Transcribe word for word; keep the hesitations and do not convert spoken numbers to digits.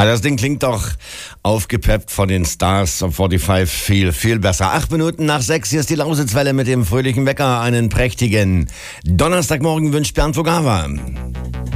Na, das Ding klingt doch aufgepeppt von den Stars of fünfundvierzig viel, viel besser. Acht Minuten nach sechs, hier ist die Lausitzwelle mit dem fröhlichen Wecker. Einen prächtigen Donnerstagmorgen wünscht Bernd Vogava.